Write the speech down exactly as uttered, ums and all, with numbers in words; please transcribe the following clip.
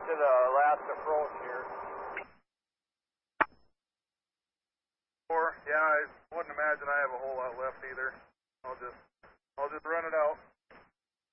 to the last approach here. Four, yeah, I wouldn't imagine I have a whole lot left either. I'll just, I'll just run it out.